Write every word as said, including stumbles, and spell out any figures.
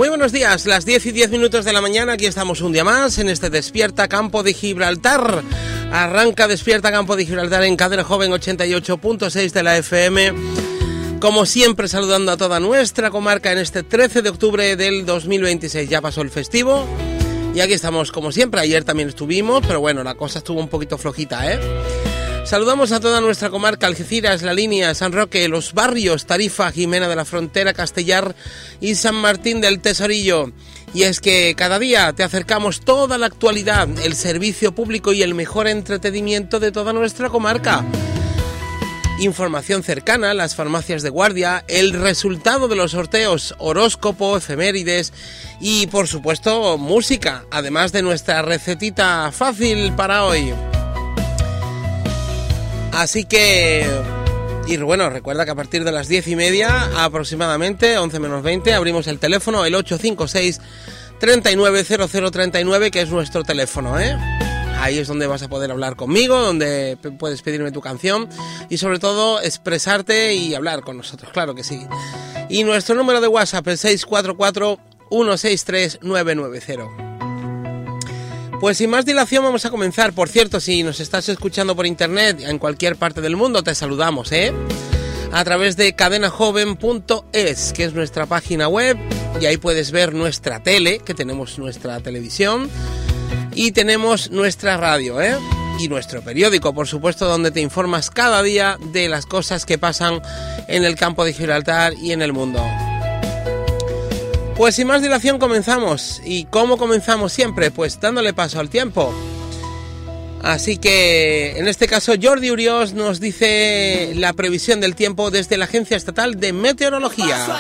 Muy buenos días, las diez y diez minutos de la mañana, aquí estamos un día más en este Despierta Campo de Gibraltar. Arranca Despierta Campo de Gibraltar en Cadena Joven ochenta y ocho punto seis de la F M. Como siempre, saludando a toda nuestra comarca en este trece de octubre del dos mil veintiséis. Ya pasó el festivo y aquí estamos como siempre. Ayer también estuvimos, pero bueno, la cosa estuvo un poquito flojita, ¿eh? Saludamos a toda nuestra comarca, Algeciras, La Línea, San Roque, los barrios Tarifa, Jimena de la Frontera, Castellar y San Martín del Tesorillo. Y es que cada día te acercamos toda la actualidad, el servicio público y el mejor entretenimiento de toda nuestra comarca. Información cercana, las farmacias de guardia, el resultado de los sorteos, horóscopo, efemérides y por supuesto música, además de nuestra recetita fácil para hoy. Así que, y bueno, recuerda que a partir de las diez y media aproximadamente, once menos veinte, abrimos el teléfono, el ocho cinco seis, treinta y nueve cero cero treinta y nueve, que es nuestro teléfono, ¿eh? Ahí es donde vas a poder hablar conmigo, donde puedes pedirme tu canción y sobre todo expresarte y hablar con nosotros, claro que sí. Y nuestro número de WhatsApp, el seis cuatro cuatro, uno seis tres, nueve nueve cero. Pues sin más dilación vamos a comenzar. Por cierto, si nos estás escuchando por internet en cualquier parte del mundo, te saludamos, ¿eh? A través de cadena joven punto es, que es nuestra página web, y ahí puedes ver nuestra tele, que tenemos nuestra televisión, y tenemos nuestra radio, ¿eh? Y nuestro periódico, por supuesto, donde te informas cada día de las cosas que pasan en el campo de Gibraltar y en el mundo. Pues sin más dilación comenzamos. ¿Y cómo comenzamos siempre? Pues dándole paso al tiempo. Así que en este caso Jordi Uriós nos dice la previsión del tiempo desde la Agencia Estatal de Meteorología.